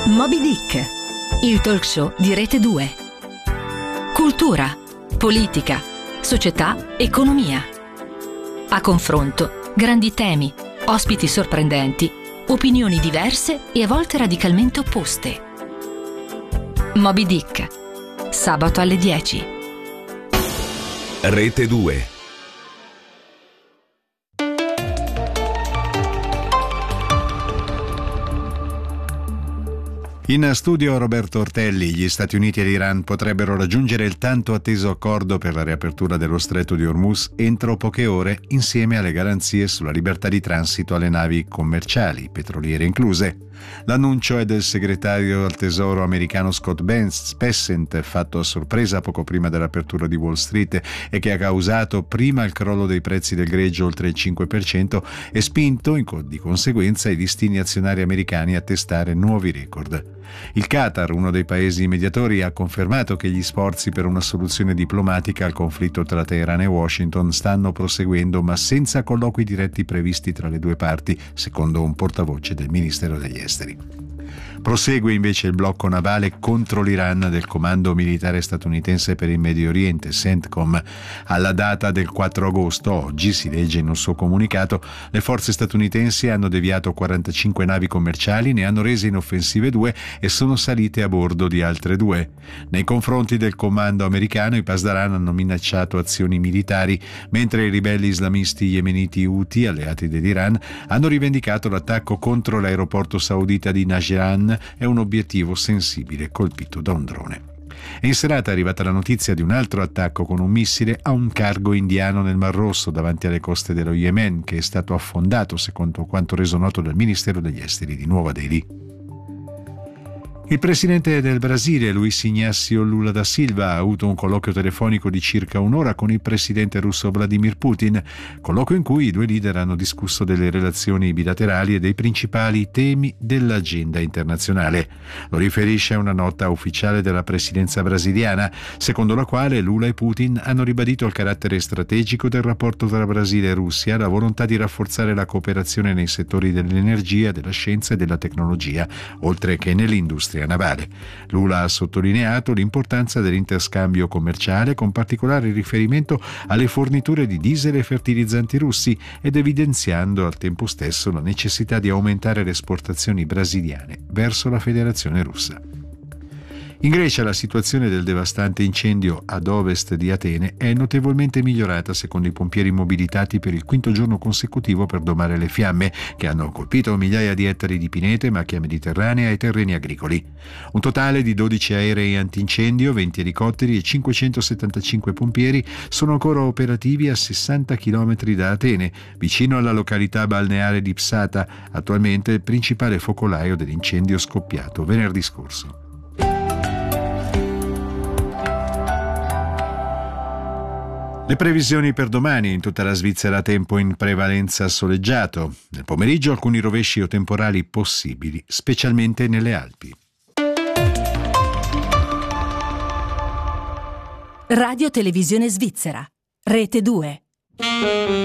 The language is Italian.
Moby Dick, il talk show di Rete 2. Cultura, politica, società, economia. A confronto, grandi temi, ospiti sorprendenti, opinioni diverse e a volte radicalmente opposte. Moby Dick, sabato alle 10. Rete 2. In studio Roberto Ortelli. Gli Stati Uniti e l'Iran potrebbero raggiungere il tanto atteso accordo per la riapertura dello stretto di Hormuz entro poche ore, insieme alle garanzie sulla libertà di transito alle navi commerciali, petroliere incluse. L'annuncio è del segretario al tesoro americano Scott Bessent, fatto a sorpresa poco prima dell'apertura di Wall Street e che ha causato prima il crollo dei prezzi del greggio oltre il 5% e spinto di conseguenza i listini azionari americani a testare nuovi record. Il Qatar, uno dei paesi mediatori, ha confermato che gli sforzi per una soluzione diplomatica al conflitto tra Teheran e Washington stanno proseguendo, ma senza colloqui diretti previsti tra le due parti, secondo un portavoce del Ministero degli Esteri. Prosegue invece il blocco navale contro l'Iran del Comando Militare Statunitense per il Medio Oriente, CENTCOM. Alla data del 4 agosto, oggi, si legge in un suo comunicato, le forze statunitensi hanno deviato 45 navi commerciali, ne hanno rese inoffensive 2 e sono salite a bordo di altre 2. Nei confronti del comando americano, i Pasdaran hanno minacciato azioni militari, mentre i ribelli islamisti yemeniti Houthi, alleati dell'Iran, hanno rivendicato l'attacco contro l'aeroporto saudita di Najran e un obiettivo sensibile colpito da un drone. E in serata è arrivata la notizia di un altro attacco con un missile a un cargo indiano nel Mar Rosso davanti alle coste dello Yemen, che è stato affondato, secondo quanto reso noto dal Ministero degli Esteri di Nuova Delhi. Il presidente del Brasile, Luiz Inácio Lula da Silva, ha avuto un colloquio telefonico di circa un'ora con il presidente russo Vladimir Putin, colloquio in cui i due leader hanno discusso delle relazioni bilaterali e dei principali temi dell'agenda internazionale. Lo riferisce una nota ufficiale della presidenza brasiliana, secondo la quale Lula e Putin hanno ribadito il carattere strategico del rapporto tra Brasile e Russia, la volontà di rafforzare la cooperazione nei settori dell'energia, della scienza e della tecnologia, oltre che nell'industria navale. Lula ha sottolineato l'importanza dell'interscambio commerciale, con particolare riferimento alle forniture di diesel e fertilizzanti russi, ed evidenziando al tempo stesso la necessità di aumentare le esportazioni brasiliane verso la Federazione Russa. In Grecia la situazione del devastante incendio ad ovest di Atene è notevolmente migliorata, secondo i pompieri mobilitati per il quinto giorno consecutivo per domare le fiamme, che hanno colpito migliaia di ettari di pinete, macchia mediterranea e terreni agricoli. Un totale di 12 aerei antincendio, 20 elicotteri e 575 pompieri sono ancora operativi a 60 km da Atene, vicino alla località balneare di Psata, attualmente il principale focolaio dell'incendio scoppiato venerdì scorso. Le previsioni per domani: in tutta la Svizzera tempo in prevalenza soleggiato. Nel pomeriggio alcuni rovesci o temporali possibili, specialmente nelle Alpi. Radio Televisione Svizzera, Rete 2.